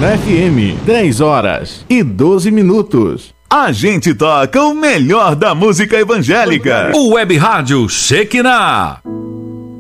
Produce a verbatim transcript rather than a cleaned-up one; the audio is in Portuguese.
Shekinah F M, dez horas e doze minutos. A gente toca o melhor da música evangélica. O Web Rádio Shekinah.